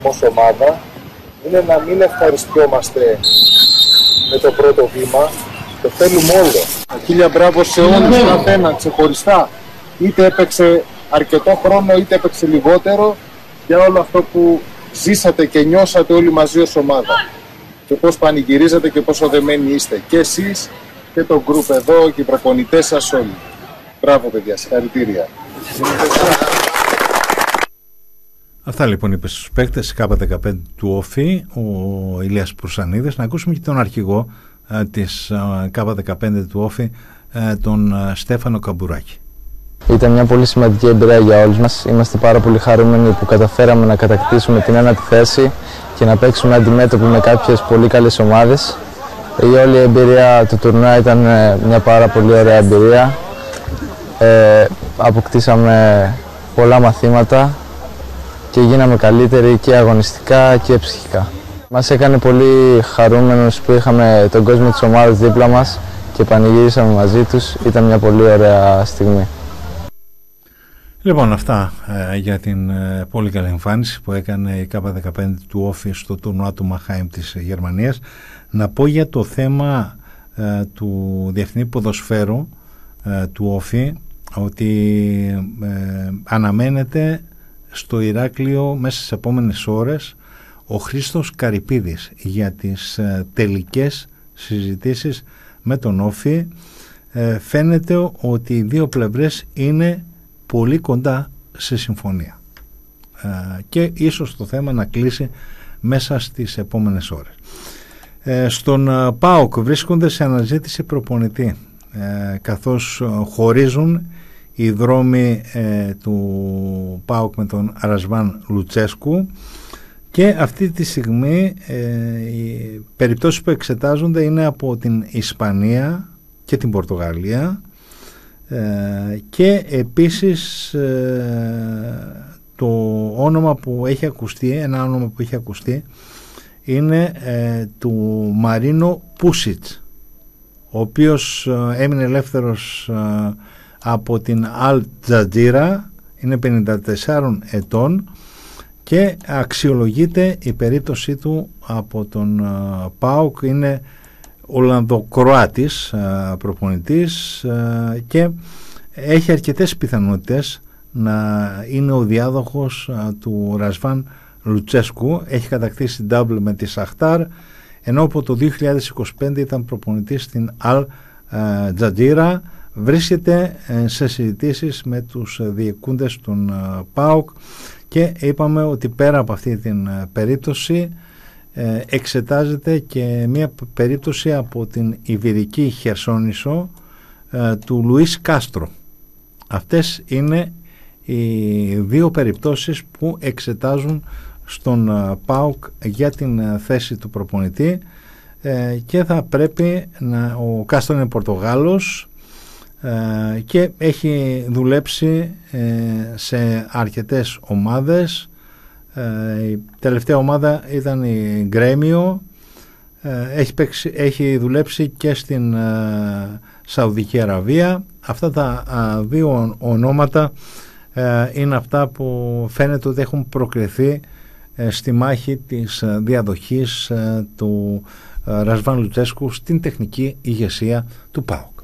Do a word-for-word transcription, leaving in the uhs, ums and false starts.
ως ομάδα είναι να μην ευχαριστιόμαστε με το πρώτο βήμα, το θέλουμε όλο. Χίλια μπράβο σε όλους, καθένα ξεχωριστά, είτε έπαιξε αρκετό χρόνο είτε έπαιξε λιγότερο, για όλο αυτό που ζήσατε και νιώσατε όλοι μαζί ως ομάδα και πώς πανηγυρίζετε και πόσο δεμένοι είστε και εσείς και το γκρουπ εδώ και οι προπονητές σας όλοι. Μπράβο παιδιά, συγχαρητήρια. Αυτά λοιπόν είπε στους παίκτες Κ δεκαπέντε του Όφη ο Ηλίας Προυσανίδης. Να ακούσουμε και τον αρχηγό ε, της ε, Κ δεκαπέντε του Όφη, ε, τον ε, Στέφανο Καμπουράκη. Ήταν μια πολύ σημαντική εμπειρία για όλους μας. Είμαστε πάρα πολύ χαρούμενοι που καταφέραμε να κατακτήσουμε την ένατη θέση και να παίξουμε αντιμέτωποι με κάποιες πολύ καλές ομάδες. Η όλη εμπειρία του τουρνουά ήταν μια πάρα πολύ ωραία εμπειρία. Ε, αποκτήσαμε πολλά μαθήματα και γίναμε καλύτεροι και αγωνιστικά και ψυχικά. Μας έκανε πολύ χαρούμενους που είχαμε τον κόσμο της ομάδας δίπλα μας και πανηγυρίσαμε μαζί τους. Ήταν μια πολύ ωραία στιγμή. Λοιπόν, αυτά ε, για την ε, πολύ καλή εμφάνιση που έκανε η Κ δεκαπέντε του Όφη στο τουρνουά του Μαχάιμ της Γερμανίας. Να πω για το θέμα ε, του Διευθυντή Ποδοσφαίρου ε, του Όφη ότι ε, αναμένεται στο Ηράκλειο μέσα στις επόμενες ώρες ο Χρήστος Καρυπίδης για τις ε, τελικές συζητήσεις με τον Όφη. Ε, φαίνεται ότι οι δύο πλευρές είναι πολύ κοντά σε συμφωνία ε, και ίσως το θέμα να κλείσει μέσα στις επόμενες ώρες. Ε, στον ε, ΠΑΟΚ βρίσκονται σε αναζήτηση προπονητή ε, καθώς χωρίζουν οι δρόμοι ε, του ΠΑΟΚ με τον Ρασβάν Λουτσέσκου και αυτή τη στιγμή ε, οι περιπτώσεις που εξετάζονται είναι από την Ισπανία και την Πορτογαλία ε, και επίσης ε, το όνομα που έχει ακουστεί, ένα όνομα που έχει ακουστεί είναι ε, του Μαρίνο Πούσιτς, ο οποίος ε, έμεινε ελεύθερος ε, από την Αλ Τζατζίρα, είναι πενήντα τεσσάρων ετών και αξιολογείται η περίπτωσή του από τον uh, ΠΑΟΚ. Είναι Ολλανδοκροάτης uh, προπονητής uh, και έχει αρκετές πιθανότητες να είναι ο διάδοχος uh, του Ρασβάν Λουτσέσκου. Έχει κατακτήσει double με τη Σαχτάρ, ενώ από το δύο χιλιάδες είκοσι πέντε ήταν προπονητής στην Αλ uh, Τζατζίρα. Βρίσκεται σε συζητήσεις με τους διοικούντες των ΠΑΟΚ και είπαμε ότι πέρα από αυτή την περίπτωση εξετάζεται και μια περίπτωση από την Ιβηρική Χερσόνησο του Λουίς Κάστρο. Αυτές είναι οι δύο περιπτώσεις που εξετάζουν στον ΠΑΟΚ για την θέση του προπονητή και θα πρέπει να... Ο Κάστρο είναι Πορτογάλος και έχει δουλέψει σε αρκετές ομάδες. Η τελευταία ομάδα ήταν η Γκρέμιο. Έχει, παίξει, έχει δουλέψει και στην Σαουδική Αραβία. Αυτά τα δύο ονόματα είναι αυτά που φαίνεται ότι έχουν προκριθεί στη μάχη της διαδοχής του Ρασβάν Λουτσέσκου στην τεχνική ηγεσία του ΠΑΟΚ.